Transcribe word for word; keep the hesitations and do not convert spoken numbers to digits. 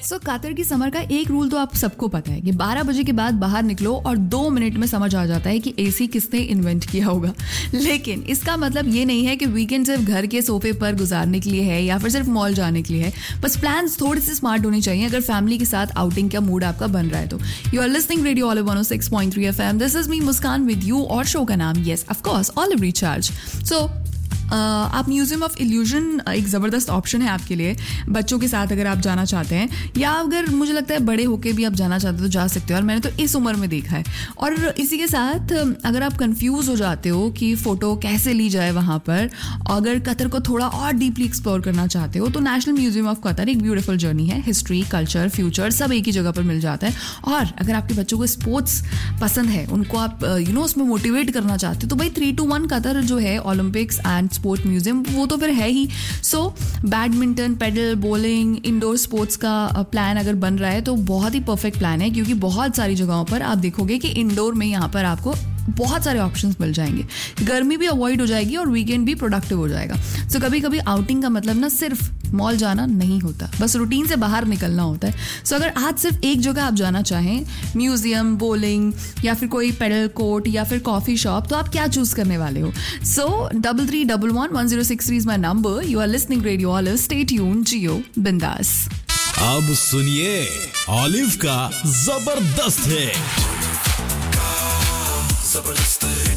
सो Qatar की summer का एक रूल तो आप सबको पता है कि बारह बजे के बाद बाहर निकलो और दो मिनट में समझ आ जाता है कि एसी किसने इन्वेंट किया होगा। लेकिन इसका मतलब ये नहीं है कि वीकेंड सिर्फ घर के सोफे पर गुजारने के लिए है या फिर सिर्फ मॉल जाने के लिए है। बस प्लान्स थोड़े से स्मार्ट होने चाहिए अगर फैमिली के साथ आउटिंग का मूड आपका बन रहा है तो। You are listening radio olive one O six point three FM. This is me Muskan with you और शो का नाम yes of course olive recharge. So Uh, आप म्यूजियम ऑफ इल्यूजन एक ज़बरदस्त ऑप्शन है आपके लिए बच्चों के साथ अगर आप जाना चाहते हैं, या अगर मुझे लगता है बड़े होके भी आप जाना चाहते हो तो जा सकते हो, और मैंने तो इस उम्र में देखा है। और इसी के साथ अगर आप कंफ्यूज हो जाते हो कि फ़ोटो कैसे ली जाए वहाँ पर, अगर कतर को थोड़ा और डीपली एक्सप्लोर करना चाहते हो तो नेशनल म्यूजियम ऑफ कतर एक ब्यूटीफुल जर्नी है। हिस्ट्री, कल्चर, फ्यूचर सब एक ही जगह पर मिल जाता है। और अगर आपके बच्चों को स्पोर्ट्स पसंद है, उनको आप यू नो उसमें मोटिवेट करना चाहते हो तो भाई थ्री टू वन कतर जो है ओलंपिक्स एंड स्पोर्ट म्यूजियम वो तो फिर है ही। सो badminton, pedal, bowling, indoor sports का प्लान अगर बन रहा है तो बहुत ही परफेक्ट प्लान है, क्योंकि बहुत सारी जगहों पर आप देखोगे कि इंडोर में यहाँ पर आपको बहुत सारे ऑप्शंस मिल जाएंगे। गर्मी भी अवॉइड हो जाएगी और वीकेंड भी प्रोडक्टिव हो जाएगा। सो so, कभी कभी आउटिंग का मतलब ना सिर्फ मॉल जाना नहीं होता, बस रूटीन से बाहर निकलना होता है। सो so, अगर आज सिर्फ एक जगह आप जाना चाहें, म्यूजियम, बॉलिंग या फिर कोई पेडल कोर्ट या फिर कॉफी शॉप, तो आप क्या चूज करने वाले हो? सो double three double one one zero six three is my number. You are listening radio olive. Stay tuned, जियो बिंदास। अब सुनिए ऑलिव का जबरदस्त है। जबरदस्त है।